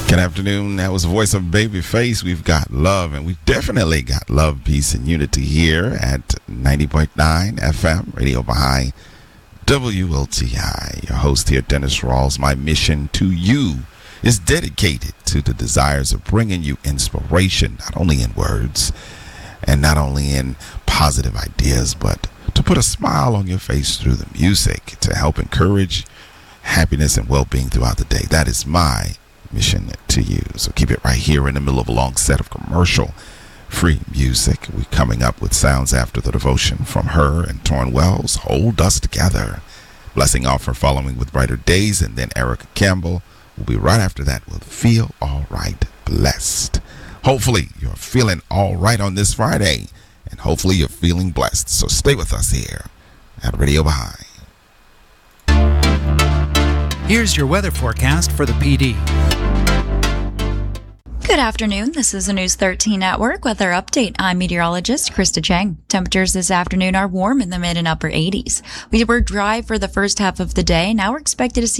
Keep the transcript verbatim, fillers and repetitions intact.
Good afternoon. That was the voice of Babyface. We've got love, and we've definitely got love, peace, and unity here at ninety point nine F M, Radio Baha'i, W L T I. Your host here, Dennis Rawls. My mission to you is dedicated to the desires of bringing you inspiration, not only in words and not only in positive ideas, but to put a smile on your face through the music to help encourage happiness and well-being throughout the day. That is my mission to you. So keep it right here in the middle of a long set of commercial free music. We're coming up with sounds after the devotion from her and Torn Wells, Hold Us Together. Blessing offer following with Brighter Days, and then Erica Campbell will be right after that with Feel All Right Blessed. Hopefully you're feeling all right on this Friday, and hopefully you're feeling blessed. So stay with us here at Radio Baha'i. Here's your weather forecast for the P D. Good afternoon. This is a News thirteen Network weather update. I'm meteorologist Krista Chang. Temperatures this afternoon are warm in the mid and upper eighties. We were dry for the first half of the day. Now we're expected to see